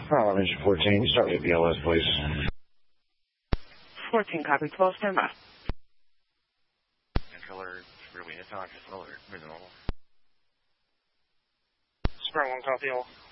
Engine 14, start with BLS, please. 14, copy, 12, stand by. Controller, rear wing attack, controller, rear normal. Square 1, copy all.